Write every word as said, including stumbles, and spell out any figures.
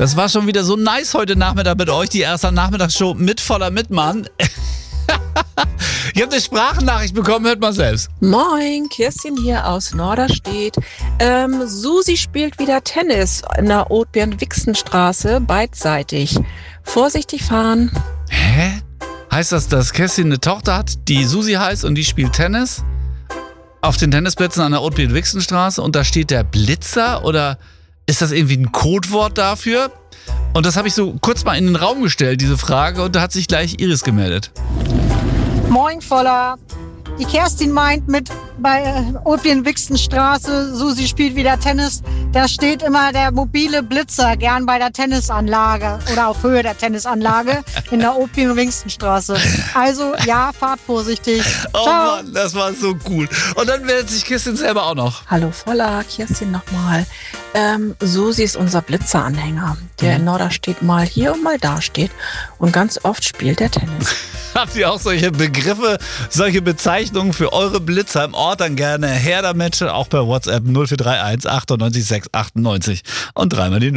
Das war schon wieder so nice heute Nachmittag mit euch, die erste Nachmittagsshow mit voller Mitmann. Ich habe eine Sprachnachricht bekommen, hört mal selbst. Moin, Kirstin hier aus Norderstedt. Ähm, Susi spielt wieder Tennis in der Othbjörn-Wixen-Straße, beidseitig. Vorsichtig fahren. Hä? Heißt das, dass Kerstin eine Tochter hat, die Susi heißt und die spielt Tennis? Auf den Tennisplätzen an der Othbjörn-Wixen-Straße und da steht der Blitzer oder ist das irgendwie ein Codewort dafür? Und das habe ich so kurz mal in den Raum gestellt, diese Frage, und da hat sich gleich Iris gemeldet. Moin Voller. Die Kerstin meint mit bei Othbjörn-Wixen-Straße, Susi spielt wieder Tennis, da steht immer der mobile Blitzer gern bei der Tennisanlage oder auf Höhe der Tennisanlage in der Othbjörn-Wixen-Straße. Also ja, fahrt vorsichtig. Oh Ciao. Mann, das war so cool. Und dann meldet sich Kirstin selber auch noch. Hallo Voller, Kirstin nochmal. Ähm, Susi ist unser Blitzeranhänger, der in Norderstedt mal hier und mal da steht und ganz oft spielt er Tennis. Habt ihr auch solche Begriffe, solche Bezeichnungen für eure Blitzer im Ort, dann gerne her damit, auch per WhatsApp null vier drei eins achtundneunzig sechs achtundneunzig und dreimal die